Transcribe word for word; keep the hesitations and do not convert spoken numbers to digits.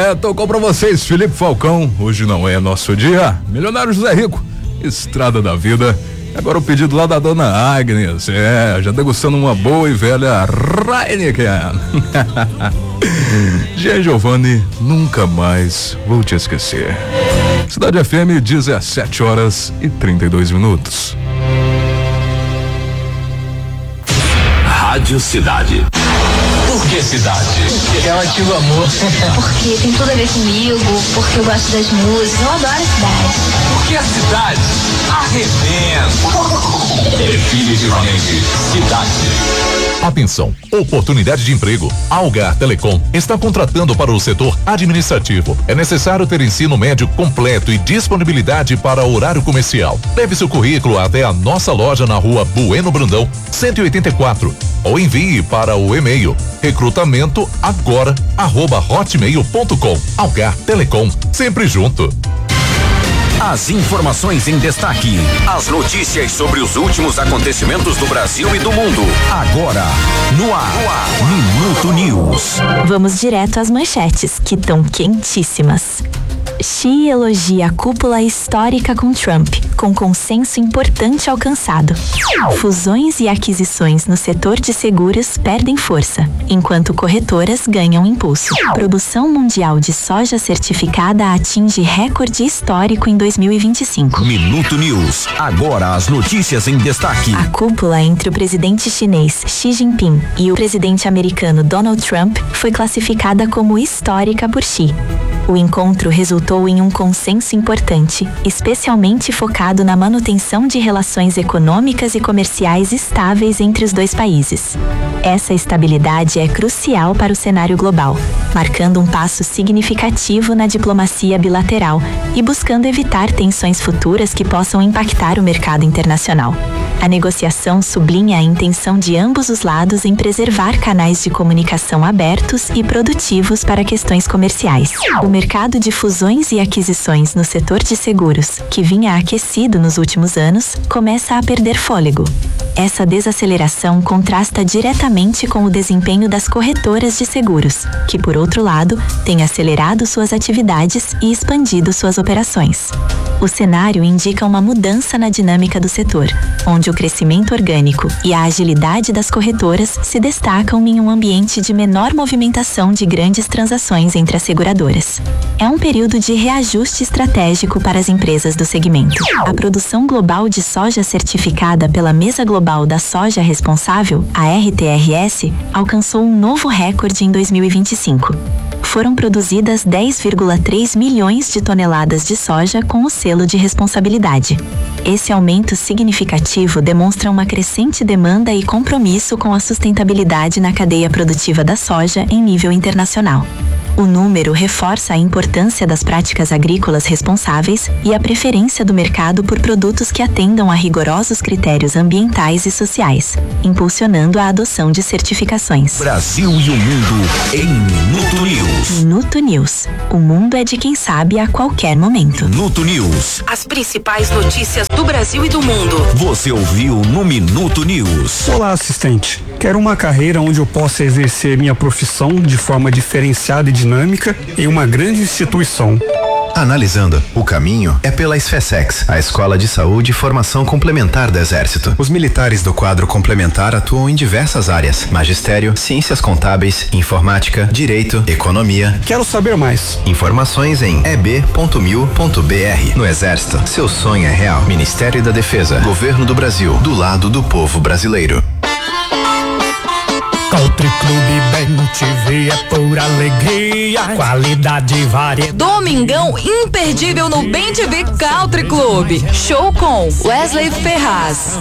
É, tocou pra vocês, Felipe Falcão. Hoje não é nosso dia. Milionário José Rico, Estrada da Vida. Agora o pedido lá da dona Agnes. É, já degustando uma boa e velha Heineken. Jean Giovanni, nunca mais vou te esquecer. Cidade F M, dezessete horas e trinta e dois minutos. Rádio Cidade. Por que Cidade? Porque ela ativa amor. Porque tem tudo a ver comigo, porque eu gosto das músicas, eu adoro a cidade. Porque a cidade arrebenta. Definitivamente Cidade. Atenção, oportunidade de emprego. A Algar Telecom está contratando para o setor administrativo. É necessário ter ensino médio completo e disponibilidade para horário comercial. Leve seu currículo até a nossa loja na rua Bueno Brandão, cento e oitenta e quatro, ou envie para o e-mail recrutamento agora arroba hotmail ponto com. Algar Telecom, sempre junto. As informações em destaque. As notícias sobre os últimos acontecimentos do Brasil e do mundo. Agora, no ar, no ar. Minuto News. Vamos direto às manchetes, que estão quentíssimas. Xi elogia a cúpula histórica com Trump, com consenso importante alcançado. Fusões e aquisições no setor de seguros perdem força, enquanto corretoras ganham impulso. Produção mundial de soja certificada atinge recorde histórico em dois mil e vinte e cinco. Minuto News. Agora as notícias em destaque. A cúpula entre o presidente chinês Xi Jinping e o presidente americano Donald Trump foi classificada como histórica por Xi. O encontro resultou em um consenso importante, especialmente focado na manutenção de relações econômicas e comerciais estáveis entre os dois países. Essa estabilidade é crucial para o cenário global, marcando um passo significativo na diplomacia bilateral e buscando evitar tensões futuras que possam impactar o mercado internacional. A negociação sublinha a intenção de ambos os lados em preservar canais de comunicação abertos e produtivos para questões comerciais. O mercado de fusões e aquisições no setor de seguros, que vinha aquecido nos últimos anos, começa a perder fôlego. Essa desaceleração contrasta diretamente com o desempenho das corretoras de seguros, que, por outro lado, têm acelerado suas atividades e expandido suas operações. O cenário indica uma mudança na dinâmica do setor, onde o crescimento orgânico e a agilidade das corretoras se destacam em um ambiente de menor movimentação de grandes transações entre as seguradoras. É um período de reajuste estratégico para as empresas do segmento. A produção global de soja certificada pela Mesa Global da Soja Responsável, a R T R S, alcançou um novo recorde em dois mil e vinte e cinco. Foram produzidas dez vírgula três milhões de toneladas de soja com o selo de responsabilidade. Esse aumento significativo demonstra uma crescente demanda e compromisso com a sustentabilidade na cadeia produtiva da soja em nível internacional. O número reforça a importância das práticas agrícolas responsáveis e a preferência do mercado por produtos que atendam a rigorosos critérios ambientais e sociais, impulsionando a adoção de certificações. Brasil e o mundo em Minuto News. Minuto News. O mundo é de quem sabe a qualquer momento. Minuto News. As principais notícias do Brasil e do mundo. Você ouviu no Minuto News. Olá, assistente. Quero uma carreira onde eu possa exercer minha profissão de forma diferenciada e dinâmica em uma grande instituição. Analisando, o caminho é pela SFESEX, a Escola de Saúde e Formação Complementar do Exército. Os militares do quadro complementar atuam em diversas áreas: magistério, ciências contábeis, informática, direito, economia. Quero saber mais. Informações em e b ponto mil ponto b r. No Exército, seu sonho é real. Ministério da Defesa, Governo do Brasil, do lado do povo brasileiro. Country Clube Bem T V é pura alegria, qualidade e variedade. Domingão imperdível no Bem T V Country Clube. Show com Wesley Ferraz.